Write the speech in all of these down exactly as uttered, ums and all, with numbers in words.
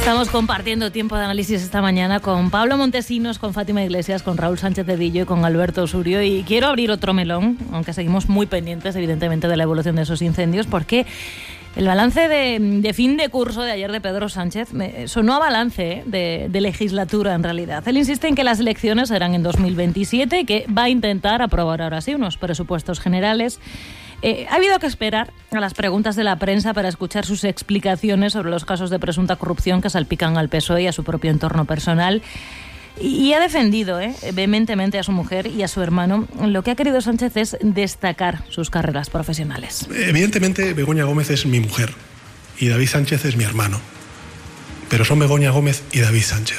Estamos compartiendo tiempo de análisis esta mañana con Pablo Montesinos, con Fátima Iglesias, con Raúl Sánchez Cedillo y con Alberto Osurio. Y quiero abrir otro melón, aunque seguimos muy pendientes, evidentemente, de la evolución de esos incendios, porque el balance de, de fin de curso de ayer de Pedro Sánchez me sonó a balance ¿eh? de, de legislatura, en realidad. Él insiste en que las elecciones serán en dos mil veintisiete y que va a intentar aprobar ahora sí unos presupuestos generales. Eh, ha habido que esperar a las preguntas de la prensa para escuchar sus explicaciones sobre los casos de presunta corrupción que salpican al P S O E y a su propio entorno personal. Y, y ha defendido eh, vehementemente a su mujer y a su hermano. Lo que ha querido Sánchez es destacar sus carreras profesionales. Evidentemente, Begoña Gómez es mi mujer y David Sánchez es mi hermano. Pero son Begoña Gómez y David Sánchez.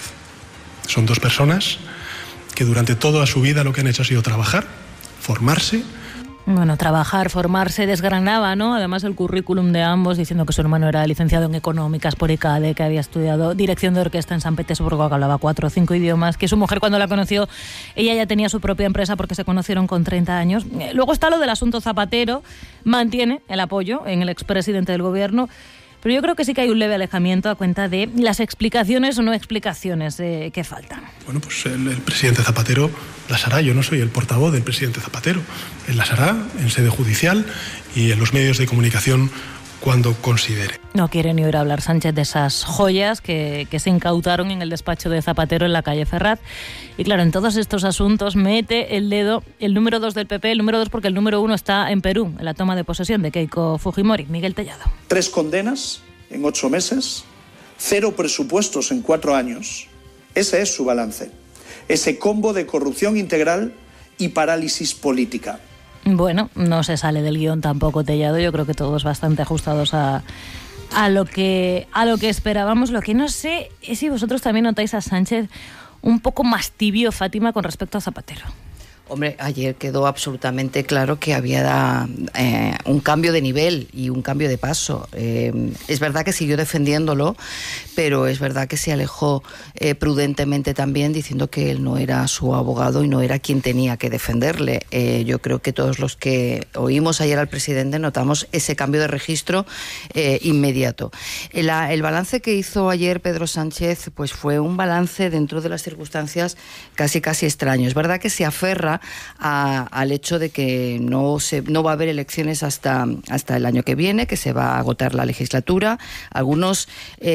Son dos personas que durante toda su vida lo que han hecho ha sido trabajar, formarse. Bueno, trabajar, formarse, desgranaba, ¿no? Además el currículum de ambos, diciendo que su hermano era licenciado en Económicas por I C A D E, que había estudiado dirección de orquesta en San Petersburgo, que hablaba cuatro o cinco idiomas, que su mujer cuando la conoció, ella ya tenía su propia empresa porque se conocieron con treinta años. Luego está lo del asunto Zapatero, mantiene el apoyo en el expresidente del gobierno, pero yo creo que sí que hay un leve alejamiento a cuenta de las explicaciones o no explicaciones eh, que faltan. Bueno, pues el, el presidente Zapatero las hará. Yo no soy el portavoz del presidente Zapatero. Él las hará en sede judicial y en los medios de comunicación cuando considere. No quiere ni oír hablar Sánchez de esas joyas que, que se incautaron en el despacho de Zapatero en la calle Ferraz. Y claro, en todos estos asuntos mete el dedo el número dos del P P, el número dos porque el número uno está en Perú, en la toma de posesión de Keiko Fujimori. Miguel Tellado. Tres condenas en ocho meses, cero presupuestos en cuatro años. Ese es su balance. Ese combo de corrupción integral y parálisis política. Bueno, no se sale del guión tampoco, Tellado. Yo creo que todos bastante ajustados a, a, lo que, a lo que esperábamos. Lo que no sé es si vosotros también notáis a Sánchez un poco más tibio, Fátima, con respecto a Zapatero. Hombre, ayer quedó absolutamente claro que había eh, un cambio de nivel y un cambio de paso. Eh, es verdad que siguió defendiéndolo, pero es verdad que se alejó eh, prudentemente también, diciendo que él no era su abogado y no era quien tenía que defenderle. Eh, yo creo que todos los que oímos ayer al presidente notamos ese cambio de registro eh, inmediato. El, el balance que hizo ayer Pedro Sánchez pues fue un balance dentro de las circunstancias casi casi extraño. Es verdad que se aferra A, al hecho de que no se no va a haber elecciones hasta, hasta el año que viene, que se va a agotar la legislatura. Algunos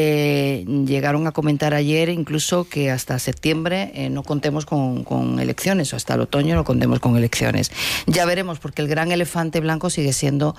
eh, llegaron a comentar ayer incluso que hasta septiembre eh, no contemos con, con elecciones, o hasta el otoño no contemos con elecciones. Ya veremos, porque el gran elefante blanco sigue siendo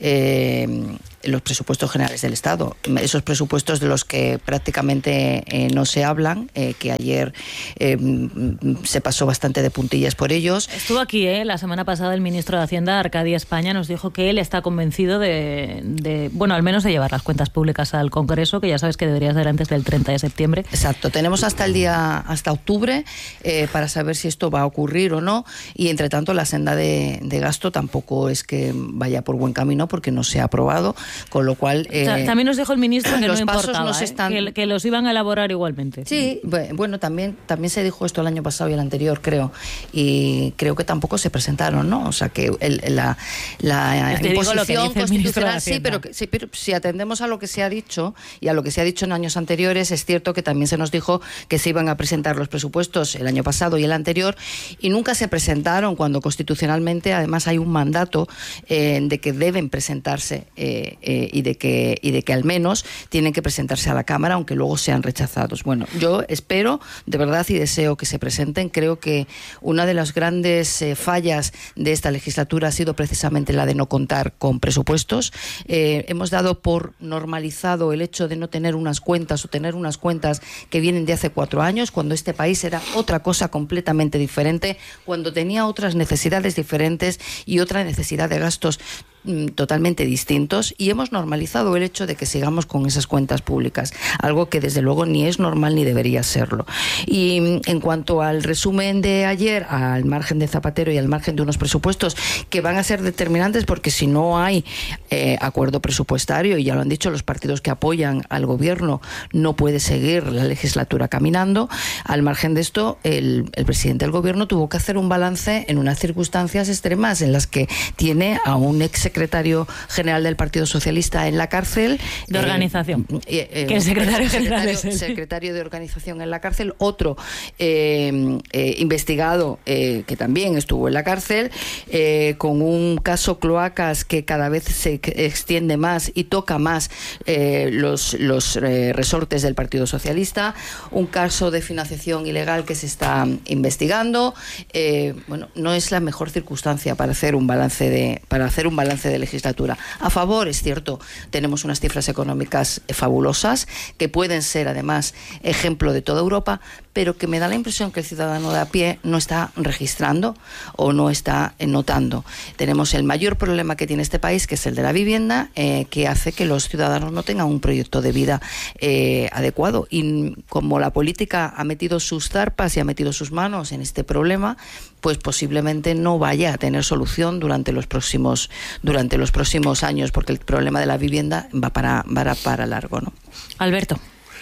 eh, los presupuestos generales del Estado. Esos presupuestos de los que prácticamente eh, no se hablan, eh, que ayer eh, se pasó bastante de puntillas por ellos. Estuvo aquí ¿eh? la semana pasada el ministro de Hacienda, Arcadio España, nos dijo que él está convencido de, de, bueno, al menos de llevar las cuentas públicas al Congreso, que ya sabes que debería ser antes del treinta de septiembre. Exacto, tenemos hasta el día, hasta octubre, eh, para saber si esto va a ocurrir o no, y entre tanto la senda de, de gasto tampoco es que vaya por buen camino porque no se ha aprobado, con lo cual... Eh, o sea, también nos dijo el ministro que los no pasos importaba, no se están... ¿eh? que, que los iban a elaborar igualmente. Sí, bueno, también, también se dijo esto el año pasado y el anterior, creo, y creo que tampoco se presentaron, ¿no? O sea, que el, la, la imposición constitucional, sí pero, que, sí, pero si atendemos a lo que se ha dicho y a lo que se ha dicho en años anteriores, es cierto que también se nos dijo que se iban a presentar los presupuestos el año pasado y el anterior, y nunca se presentaron, cuando constitucionalmente además hay un mandato eh, de que deben presentarse eh, eh, y, de que, y de que al menos tienen que presentarse a la Cámara, aunque luego sean rechazados. Bueno, yo espero de verdad y deseo que se presenten. Creo que una de las grandes eh, fallas de esta legislatura ha sido precisamente la de no contar con presupuestos. Eh, hemos dado por normalizado el hecho de no tener unas cuentas o tener unas cuentas que vienen de hace cuatro años, cuando este país era otra cosa completamente diferente, cuando tenía otras necesidades diferentes y otra necesidad de gastos totalmente distintos, y hemos normalizado el hecho de que sigamos con esas cuentas públicas, algo que desde luego ni es normal ni debería serlo. Y en cuanto al resumen de ayer, al margen de Zapatero y al margen de unos presupuestos que van a ser determinantes, porque si no hay eh, acuerdo presupuestario, y ya lo han dicho los partidos que apoyan al gobierno, no puede seguir la legislatura caminando. Al margen de esto, el, el presidente del gobierno tuvo que hacer un balance en unas circunstancias extremas en las que tiene a un ex secretario general del Partido Socialista en la cárcel. De organización. Eh, eh, que el secretario general secretario, es el... secretario de organización en la cárcel. Otro eh, eh, investigado eh, que también estuvo en la cárcel eh, con un caso cloacas que cada vez se extiende más y toca más eh, los, los eh, resortes del Partido Socialista. Un caso de financiación ilegal que se está investigando. Eh, bueno, no es la mejor circunstancia para hacer un balance de para hacer un balance de legislatura. A favor, es cierto, tenemos unas cifras económicas fabulosas que pueden ser además ejemplo de toda Europa, pero que me da la impresión que el ciudadano de a pie no está registrando o no está notando. Tenemos el mayor problema que tiene este país, que es el de la vivienda, eh, que hace que los ciudadanos no tengan un proyecto de vida eh, adecuado. Y como la política ha metido sus zarpas y ha metido sus manos en este problema, pues posiblemente no vaya a tener solución durante los próximos durante los próximos años, porque el problema de la vivienda va para va para largo, ¿no? Alberto.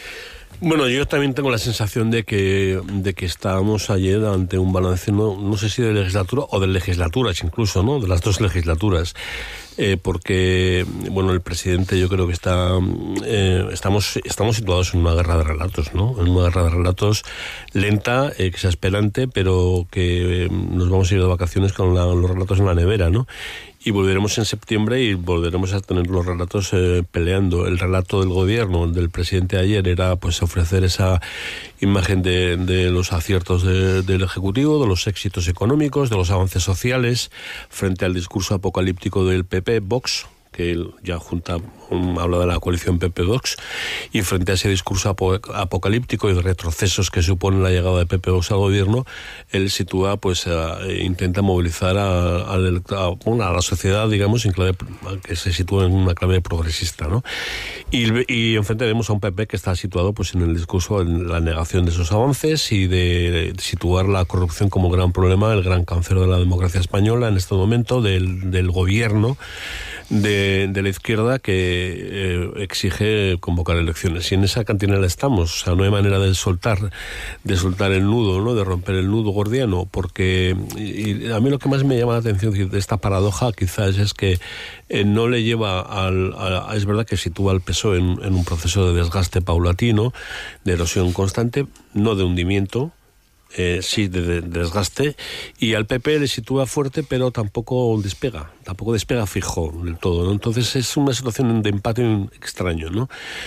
Bueno, yo también tengo la sensación de que de que estábamos ayer ante un balance, no, no sé si de legislatura o de legislaturas incluso, ¿no? De las dos legislaturas. Eh, porque, bueno, el presidente yo creo que está eh, estamos estamos situados en una guerra de relatos, ¿no? En una guerra de relatos lenta, eh, exasperante, pero que eh, nos vamos a ir de vacaciones con la, los relatos en la nevera, ¿no? Y volveremos en septiembre y volveremos a tener los relatos eh, peleando. El relato del gobierno, del presidente ayer, era pues ofrecer esa imagen de, de los aciertos de, del Ejecutivo, de los éxitos económicos, de los avances sociales, frente al discurso apocalíptico del P P, Vox, que él ya junta, um, habla de la coalición P P-Vox, y frente a ese discurso apo apocalíptico y de retrocesos que supone la llegada de P P-Vox al gobierno, él sitúa, pues, a, e intenta movilizar a, a, a, bueno, a la sociedad, digamos, en clave, que se sitúa en una clave progresista, ¿no? Y, y enfrente vemos a un P P que está situado, pues, en el discurso, en la negación de esos avances y de, de situar la corrupción como gran problema, el gran cáncer de la democracia española en este momento, del, del gobierno de, de la izquierda que eh, exige convocar elecciones. Y en esa cantinela estamos. O sea, no hay manera de soltar de soltar el nudo, ¿no? De romper el nudo gordiano, porque y, y a mí lo que más me llama la atención de esta paradoja quizás es que eh, no le lleva al... A, es verdad que sitúa al P S O E en, en un proceso de desgaste paulatino, de erosión constante, no de hundimiento, Eh, sí, de, de, de desgaste, y al P P le sitúa fuerte, pero tampoco despega, tampoco despega fijo del todo, ¿no? Entonces es una situación de empate extraño, ¿no?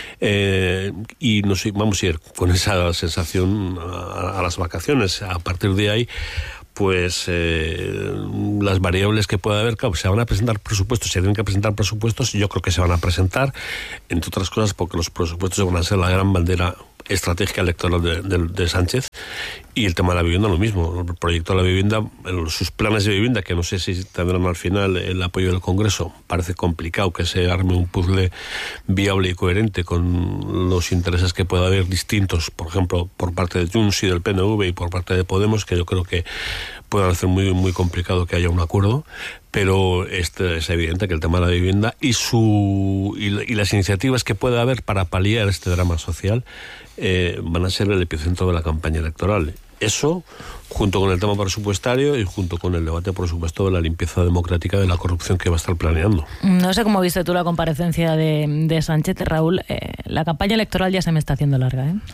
Eh, y nos vamos a ir con esa sensación a, a las vacaciones. A partir de ahí, pues eh, las variables que pueda haber, claro, se van a presentar presupuestos, se tienen que presentar presupuestos, yo creo que se van a presentar, entre otras cosas porque los presupuestos van a ser la gran bandera estratégica electoral de, de, de Sánchez. Y el tema de la vivienda lo mismo, el proyecto de la vivienda, sus planes de vivienda, que no sé si tendrán al final el apoyo del Congreso, parece complicado que se arme un puzzle viable y coherente con los intereses que pueda haber distintos, por ejemplo, por parte de Junts y del P N V y por parte de Podemos, que yo creo que puede hacer muy, muy complicado que haya un acuerdo. Pero este, es evidente que el tema de la vivienda y, su, y, y las iniciativas que pueda haber para paliar este drama social eh, van a ser el epicentro de la campaña electoral. Eso, junto con el tema presupuestario y junto con el debate, por supuesto, de la limpieza democrática de la corrupción que va a estar planeando. No sé cómo viste tú la comparecencia de, de Sánchez, Raúl. Eh, la campaña electoral ya se me está haciendo larga, ¿eh?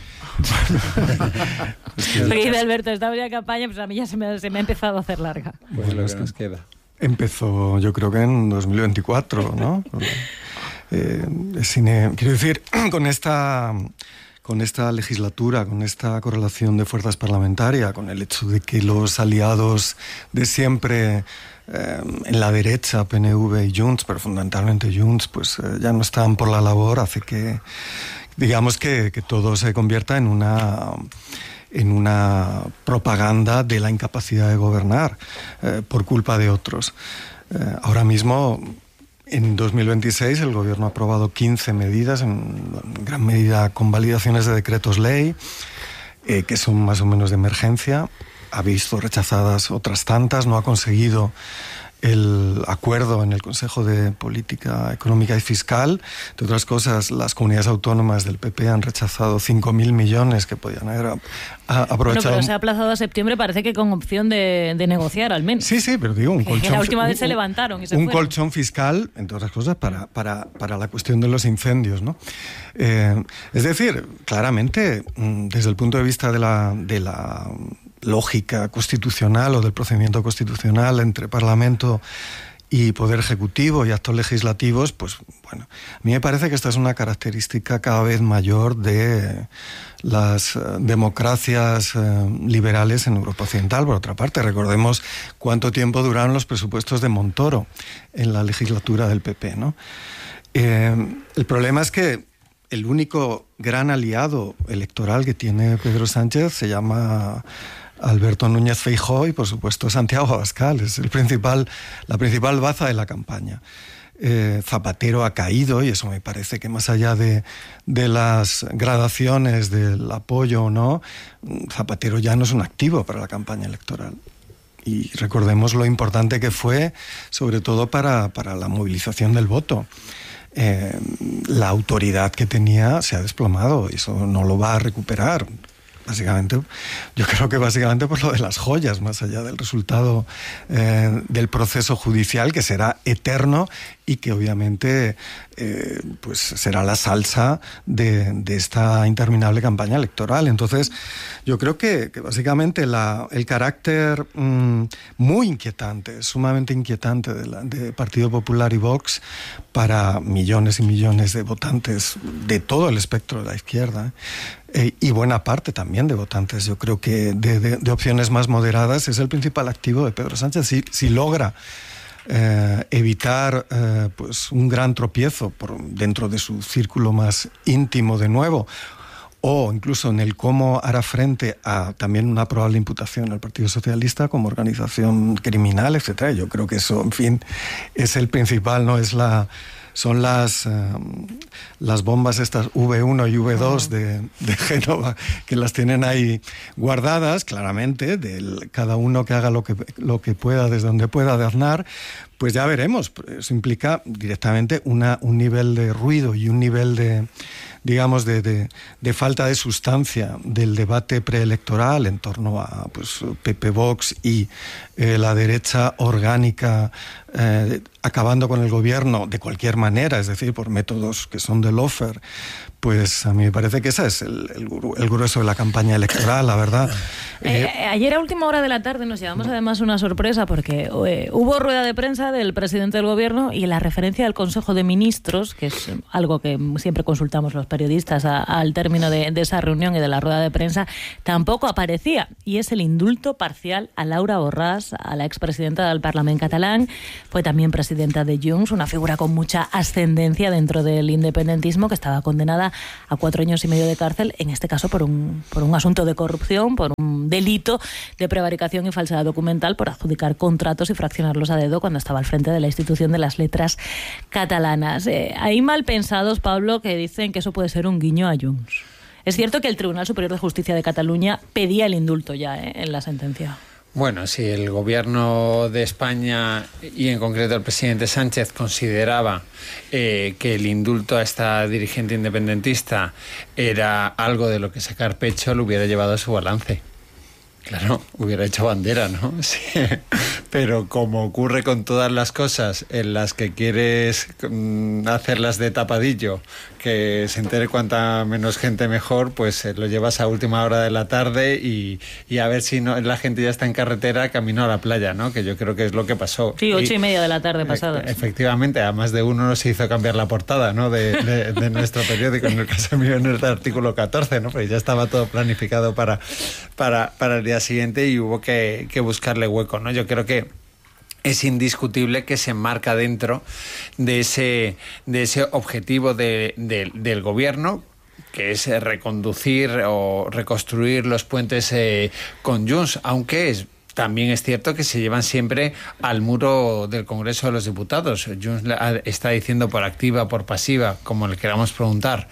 Porque dice Alberto, estamos ya en campaña, pues a mí ya se me, se me ha empezado a hacer larga. Pues lo que nos queda. Empezó, yo creo que en dos mil veinticuatro, ¿no? eh, cine, quiero decir, con esta, con esta legislatura, con esta correlación de fuerzas parlamentarias, con el hecho de que los aliados de siempre eh, en la derecha, P N V y Junts, pero fundamentalmente Junts, pues eh, ya no están por la labor, hace que, digamos, que, que todo se convierta en una... en una propaganda de la incapacidad de gobernar eh, por culpa de otros. Eh, ahora mismo, en dos mil veintiséis, el gobierno ha aprobado quince medidas, en gran medida con validaciones de decretos ley, eh, que son más o menos de emergencia. Ha visto rechazadas otras tantas, no ha conseguido el acuerdo en el Consejo de Política Económica y Fiscal. Entre otras cosas, las comunidades autónomas del P P han rechazado cinco mil millones que podían haber aprovechado. Bueno, pero se ha aplazado a septiembre, parece que con opción de, de negociar al menos. Sí, sí, pero digo, un colchón... Que la última vez un, se levantaron y se Un fueron. colchón fiscal, entre otras cosas, para, para, para la cuestión de los incendios, ¿no? Eh, es decir, claramente, desde el punto de vista de la... De la lógica constitucional o del procedimiento constitucional entre Parlamento y Poder Ejecutivo y actos legislativos, pues bueno, a mí me parece que esta es una característica cada vez mayor de las eh, democracias eh, liberales en Europa Occidental. Por otra parte, recordemos cuánto tiempo duraron los presupuestos de Montoro en la legislatura del P P, ¿no? Eh, el problema es que el único gran aliado electoral que tiene Pedro Sánchez se llama Alberto Núñez Feijóo y, por supuesto, Santiago Abascal. Es el principal, la principal baza de la campaña. Eh, Zapatero ha caído, y eso me parece que más allá de, de las gradaciones del apoyo o no, Zapatero ya no es un activo para la campaña electoral. Y recordemos lo importante que fue, sobre todo para, para la movilización del voto. Eh, la autoridad que tenía se ha desplomado, y eso no lo va a recuperar. Básicamente, yo creo que básicamente por lo de las joyas, más allá del resultado eh, del proceso judicial, que será eterno y que obviamente eh, pues será la salsa de, de esta interminable campaña electoral. Entonces, yo creo que, que básicamente la, el carácter mmm, muy inquietante, sumamente inquietante de, la, de Partido Popular y Vox para millones y millones de votantes de todo el espectro de la izquierda, Eh, y buena parte también de votantes, yo creo que de, de, de opciones más moderadas, es el principal activo de Pedro Sánchez. Si, si logra eh, evitar eh, pues un gran tropiezo por dentro de su círculo más íntimo de nuevo, o incluso en el cómo hará frente a también una probable imputación al Partido Socialista como organización criminal, etcétera. Yo creo que eso, en fin, es el principal, no es la... Son las, eh, las bombas estas V uno y V dos de, de Génova, que las tienen ahí guardadas, claramente, del, cada uno que haga lo que, lo que pueda, desde donde pueda, de Aznar. Pues ya veremos. Eso implica directamente una, un nivel de ruido y un nivel de, digamos, de, de, de falta de sustancia del debate preelectoral en torno a pues, P P Vox y eh, la derecha orgánica, eh, acabando con el gobierno de cualquier manera, es decir, por métodos que son de lawfare. Pues a mí me parece que ese es el, el, el grueso de la campaña electoral, la verdad. Eh, eh, ayer a última hora de la tarde nos llevamos además una sorpresa porque eh, hubo rueda de prensa del presidente del gobierno y la referencia al Consejo de Ministros, que es algo que siempre consultamos los periodistas a, al término de, de esa reunión y de la rueda de prensa, tampoco aparecía. Y es el indulto parcial a Laura Borràs, a la expresidenta del Parlamento catalán. Fue también presidenta de Junts, una figura con mucha ascendencia dentro del independentismo, que estaba condenada a cuatro años y medio de cárcel, en este caso por un, por un asunto de corrupción, por un delito de prevaricación y falsedad documental, por adjudicar contratos y fraccionarlos a dedo cuando estaba al frente de la institución de las letras catalanas. Eh, hay mal pensados, Pablo, que dicen que eso puede ser un guiño a Junts. Es cierto que el Tribunal Superior de Justicia de Cataluña pedía el indulto ya eh, en la sentencia. Bueno, si el gobierno de España y en concreto el presidente Sánchez consideraba eh, que el indulto a esta dirigente independentista era algo de lo que sacar pecho, lo hubiera llevado a su balance. Claro, hubiera hecho bandera, ¿no? Sí. Pero como ocurre con todas las cosas en las que quieres mm, hacerlas de tapadillo, que se entere cuanta menos gente mejor, pues eh, lo llevas a última hora de la tarde y, y a ver si no, la gente ya está en carretera camino a la playa, ¿no? Que yo creo que es lo que pasó. Sí, ocho y, y media de la tarde pasada. E- efectivamente, a más de uno nos hizo cambiar la portada, ¿no? De, de, de nuestro periódico, en el caso mío en el artículo catorce, ¿no? Pero ya estaba todo planificado para, para, para el día siguiente y hubo que, que buscarle hueco, ¿no? Yo creo que es indiscutible que se enmarca dentro de ese, de ese objetivo de, de, del gobierno, que es reconducir o reconstruir los puentes eh, con Junts, aunque es también es cierto que se llevan siempre al muro del Congreso de los Diputados. Junts está diciendo por activa, por pasiva, como le queramos preguntar,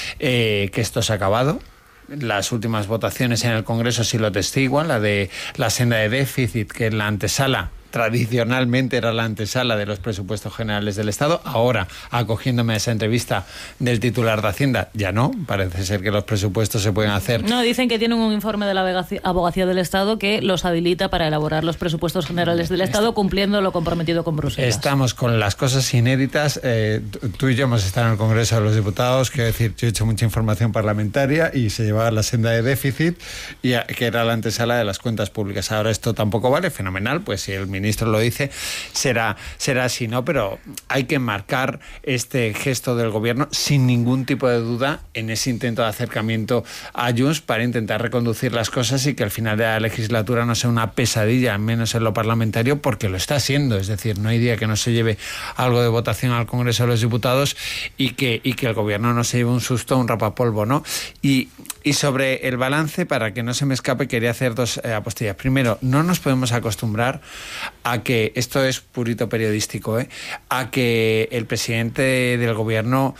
eh, que esto se ha acabado. Las últimas votaciones en el Congreso sí lo testiguan, la de la senda de déficit, que es la antesala tradicionalmente era la antesala de los presupuestos generales del Estado. Ahora, acogiéndome a esa entrevista del titular de Hacienda, ya no, parece ser que los presupuestos se pueden hacer. No, dicen que tienen un informe de la Abogacía del Estado que los habilita para elaborar los presupuestos generales del Estado, cumpliendo lo comprometido con Bruselas. Estamos con las cosas inéditas. Eh, tú y yo hemos estado en el Congreso de los Diputados, quiero decir, yo he hecho mucha información parlamentaria y se llevaba la senda de déficit, y a, que era la antesala de las cuentas públicas. Ahora esto tampoco vale, fenomenal, pues si el ministro lo dice, será, será así, ¿no? Pero hay que marcar este gesto del gobierno sin ningún tipo de duda en ese intento de acercamiento a Junts para intentar reconducir las cosas y que al final de la legislatura no sea una pesadilla, al menos en lo parlamentario, porque lo está siendo. Es decir, no hay día que no se lleve algo de votación al Congreso de los Diputados y que, y que el gobierno no se lleve un susto, un rapapolvo, ¿no? Y, y sobre el balance, para que no se me escape, quería hacer dos eh, apostillas. Primero, no nos podemos acostumbrar a que, esto es purito periodístico, ¿eh? a que el presidente del gobierno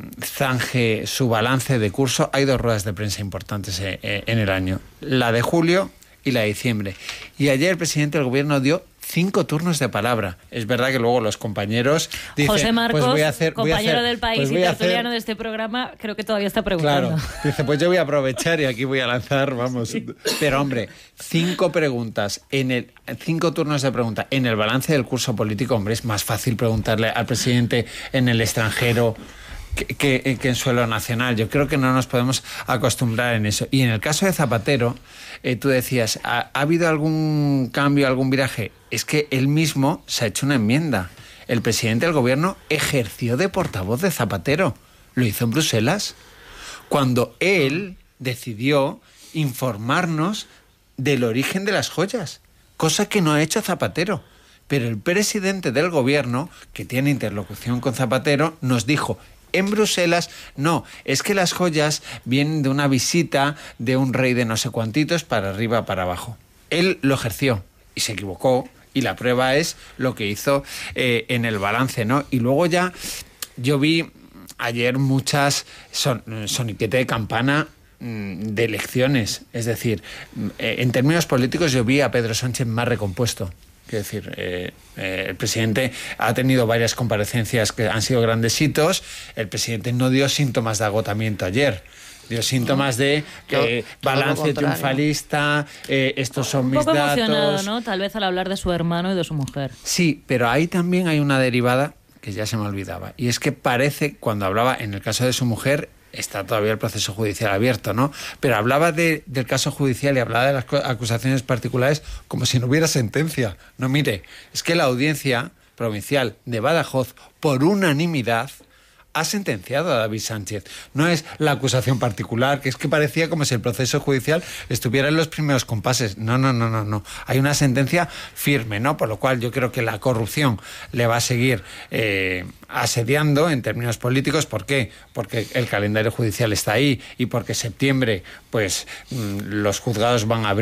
zanje su balance de curso. Hay dos ruedas de prensa importantes eh, eh, en el año, la de julio y la de diciembre. Y ayer el presidente del gobierno dio cinco turnos de palabra. Es verdad que luego los compañeros dicen, José Marcos, pues voy a hacer, compañero voy a hacer, del País pues y tertuliano hacer... de este programa, creo que todavía está preguntando. Claro, dice, pues yo voy a aprovechar y aquí voy a lanzar, vamos. Sí. Pero hombre, cinco preguntas, en el cinco turnos de pregunta en el balance del curso político, hombre, es más fácil preguntarle al presidente en el extranjero que, que, que en suelo nacional. Yo creo que no nos podemos acostumbrar en eso. Y en el caso de Zapatero, eh, tú decías, ¿ha, ¿ha habido algún cambio, algún viraje? Es que él mismo se ha hecho una enmienda. El presidente del gobierno ejerció de portavoz de Zapatero. Lo hizo en Bruselas, cuando él decidió informarnos del origen de las joyas, cosa que no ha hecho Zapatero. Pero el presidente del gobierno, que tiene interlocución con Zapatero, nos dijo en Bruselas, no, es que las joyas vienen de una visita de un rey de no sé cuantitos para arriba, para abajo. Él lo ejerció y se equivocó, y la prueba es lo que hizo eh, en el balance, ¿no? Y luego ya yo vi ayer muchas son, soniquete de campana de elecciones. Es decir, en términos políticos yo vi a Pedro Sánchez más recompuesto. Quiero decir, eh, eh, el presidente ha tenido varias comparecencias que han sido grandes hitos. El presidente no dio síntomas de agotamiento ayer. Dio síntomas de eh, balance triunfalista, eh, estos son mis datos. Un poco emocionado, ¿no? Tal vez al hablar de su hermano y de su mujer. Sí, pero ahí también hay una derivada que ya se me olvidaba. Y es que parece, cuando hablaba en el caso de su mujer, está todavía el proceso judicial abierto, ¿no? Pero hablaba de, del caso judicial y hablaba de las acusaciones particulares como si no hubiera sentencia. No, mire, es que la audiencia provincial de Badajoz, por unanimidad, ha sentenciado a David Sánchez. No es la acusación particular, que es que parecía como si el proceso judicial estuviera en los primeros compases. No, no, no, no, no. Hay una sentencia firme, ¿no? Por lo cual yo creo que la corrupción le va a seguir eh, asediando en términos políticos. ¿Por qué? Porque el calendario judicial está ahí y porque en septiembre, pues, los juzgados van a abrir